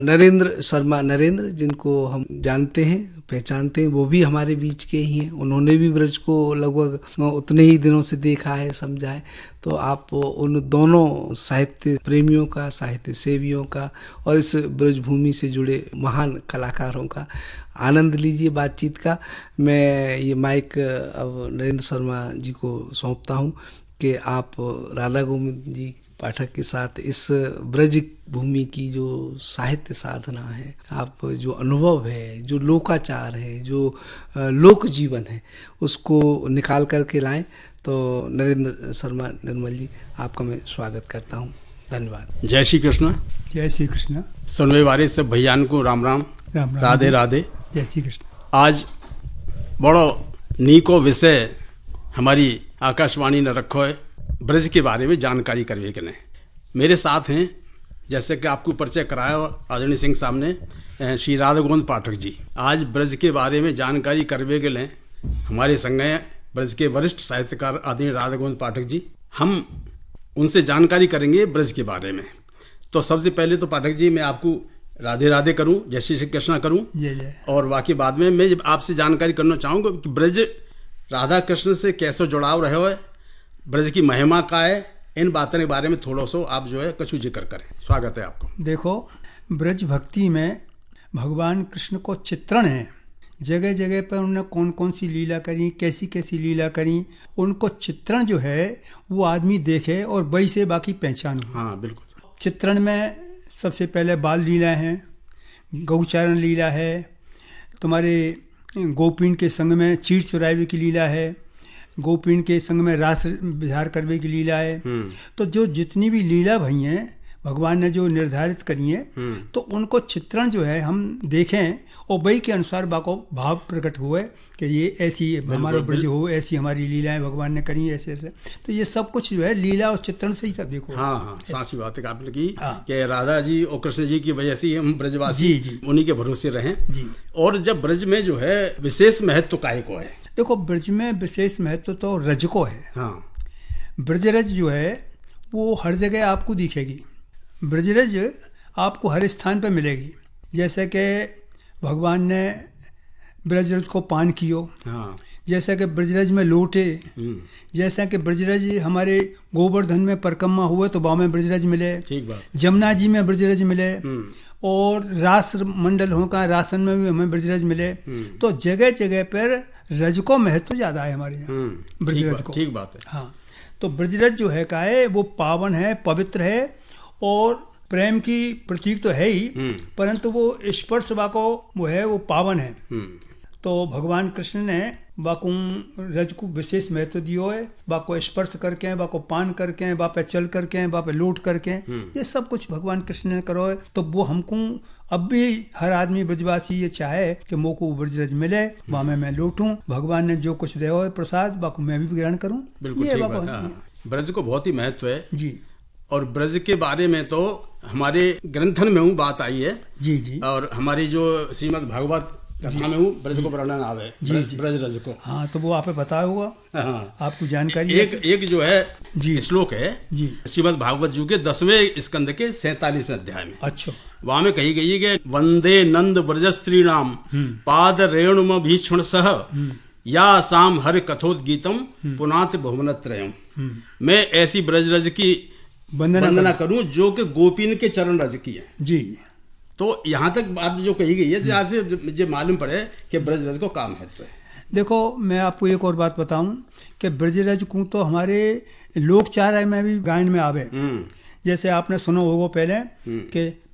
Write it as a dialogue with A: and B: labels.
A: नरेंद्र शर्मा नरेंद्र, जिनको हम जानते हैं पहचानते हैं, वो भी हमारे बीच के ही हैं। उन्होंने भी ब्रज को लगभग उतने ही दिनों से देखा है, समझा है। तो आप उन दोनों साहित्य प्रेमियों का, साहित्य सेवियों का और इस ब्रज भूमि से जुड़े महान कलाकारों का आनंद लीजिए बातचीत का। मैं ये माइक अब नरेंद्र शर्मा जी को सौंपता हूँ कि आप राधा गोविंद जी पाठक के साथ इस ब्रज भूमि की जो साहित्य साधना है, आप जो अनुभव है, जो लोकाचार है, जो लोक जीवन है, उसको निकाल करके लाएं। तो नरेंद्र शर्मा निर्मल जी, आपका मैं स्वागत करता हूं। धन्यवाद।
B: जय श्री कृष्ण।
C: जय श्री कृष्ण।
B: सुनने वाले सब भैयान को राम राम,
C: राम राम,
B: राधे राधे।
C: जय श्री कृष्ण।
B: आज बड़ो नीको विषय हमारी आकाशवाणी ने रखो है, ब्रज के बारे में जानकारी करवे के लिए। मेरे साथ हैं, जैसे कि आपको परिचय कराया आदरणीय सिंह साहब ने, श्री राधा गोविंद पाठक जी। आज ब्रज के बारे में जानकारी करवे के लिए हमारे संग हैं ब्रज के वरिष्ठ साहित्यकार आदरणीय राधा गोविंद पाठक जी। हम उनसे जानकारी करेंगे ब्रज के बारे में। तो सबसे पहले तो पाठक जी, मैं आपको राधे राधे करूं, जय श्री कृष्ण करूं,
C: जय जय।
B: और बाकी बाद में मैं आपसे जानकारी करना चाहूँगा कि ब्रज राधा कृष्ण से कैसे जुड़ाव रहे हुए, ब्रज की महिमा का है, इन बातों के बारे में थोड़ा सा आप जो है कछु जिक्र करें। स्वागत है आपको।
C: देखो, ब्रज भक्ति में भगवान कृष्ण को चित्रण है। जगह जगह पर उन्होंने कौन कौन सी लीला करी, कैसी कैसी लीला करी, उनको चित्रण जो है वो आदमी देखे और वही से बाकी पहचान।
B: हाँ बिल्कुल।
C: चित्रण में सबसे पहले बाल लीला है, गौचारण लीला है, तुम्हारे गोपीन के संग में चीड़ चुरावे की लीला है, गोपीन के संग में रास विहार करने की लीला है। तो जो जितनी भी लीला भई हैं भगवान ने जो निर्धारित करी हैं, तो उनको चित्रण जो है हम देखें और वही के अनुसार बाको भाव प्रकट हुए कि ये ऐसी हमारा ब्रज हो, ऐसी हमारी लीलाएं भगवान ने करी, ऐसे ऐसे। तो ये सब कुछ जो है लीला और चित्रण से ही सब देखो।
B: हाँ हाँ, साची बात है आपने की कि राधा जी और कृष्ण जी की वजह से हम ब्रजवासी
C: जी जी
B: उन्हीं के भरोसे रहें
C: जी।
B: और जब ब्रज में जो है विशेष महत्व काय को है?
C: देखो, ब्रज में विशेष महत्व तो रज को है।
B: हाँ,
C: ब्रजरज जो है वो हर जगह आपको दिखेगी। ब्रजरज आपको हर स्थान पर मिलेगी। जैसे कि भगवान ने ब्रजरज को पान कियो,
B: हाँ,
C: जैसा कि ब्रजरज में लौटे, जैसा कि ब्रजरज हमारे गोवर्धन में परिक्रमा हुए तो वहाँ में ब्रजरज मिले,
B: ठीक बात।
C: जमुना जी में ब्रजरज मिले, और रास मंडल होगा रासन में भी हमें ब्रजरज मिले। तो जगह जगह पर रज को महत्व ज्यादा है हमारे यहाँ ब्रजरज को।
B: ठीक बात है।
C: हाँ, तो ब्रजरज जो है का है वो पावन है, पवित्र है और प्रेम की प्रतीक तो है ही, परंतु वो स्पर्श वाको वो है वो पावन है। तो भगवान कृष्ण ने बाको रज को विशेष महत्व दियो है। बाको स्पर्श करके, बाको पान करके, बापे चल करके, बापे लौट करके, ये सब कुछ भगवान कृष्ण ने करो है। तो वो हमको अब भी हर आदमी ब्रजवासी ये चाहे कि मोको ब्रजरज मिले, वहाँ में मैं लौटूं, भगवान ने जो कुछ दिया है प्रसाद बाको मैं भी ग्रहण करूं।
B: बिल्कुल ठीक बात है। ब्रज को बहुत ही महत्व है
C: जी।
B: और ब्रज के बारे में तो हमारे ग्रंथन में हूँ बात आई है
C: जी जी।
B: और हमारी जो श्रीमद् भागवत कथा में हूँ ब्रज को वर्णन आवे, ब्रज रज को।
C: हाँ, तो वो आपे पता होगा।
B: हाँ,
C: आपको जानकारी
B: एक जो है
C: जी
B: श्लोक है
C: जी
B: श्रीमद् भागवत जी के 10वें स्कंद के 47वें अध्याय में।
C: अच्छा।
B: वहां में कही गई है कि वंदे नंद ब्रजस्त्री नाम पाद रेणुम भीषण सह या साम हर कथोद्गीतम पुनात भुवनत्रयम। मैं ऐसी ब्रज रज की वंदना करूं जो कि गोपीन के चरण रज की है
C: जी।
B: तो यहाँ तक बात जो कही गई है, जहाँ से मुझे मालूम पड़े कि ब्रज रज को का महत्व है।
C: देखो, मैं आपको एक और बात बताऊं कि ब्रजरज को तो हमारे लोकचार में भी गायन में आवे। जैसे आपने सुना होगा पहले कि